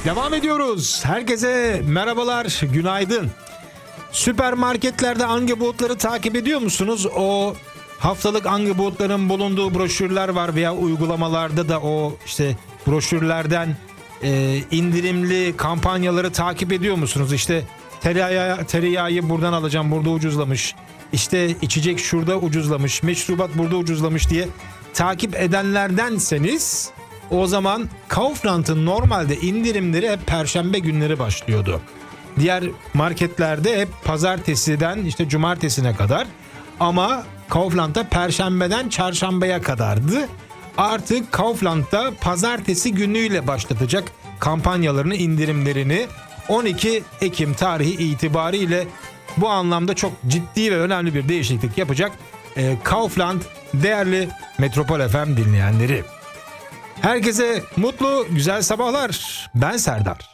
Devam ediyoruz. Herkese merhabalar, günaydın. Süpermarketlerde Angibotları takip ediyor musunuz? O haftalık Angibotların bulunduğu broşürler var veya uygulamalarda da o işte broşürlerden indirimli kampanyaları takip ediyor musunuz? İşte tereyağı buradan alacağım, burada ucuzlamış. İşte içecek şurada ucuzlamış, meşrubat burada ucuzlamış diye takip edenlerdenseniz o zaman Kaufland'ın normalde indirimleri hep perşembe günleri başlıyordu. Diğer marketlerde hep pazartesiden işte cumartesine kadar, ama Kaufland'da perşembeden çarşambaya kadardı. Artık Kaufland'da pazartesi günüyle başlatacak kampanyalarını, indirimlerini. 12 Ekim tarihi itibariyle bu anlamda çok ciddi ve önemli bir değişiklik yapacak Kaufland, değerli Metropol FM dinleyenleri. Herkese mutlu, güzel sabahlar. Ben Serdar.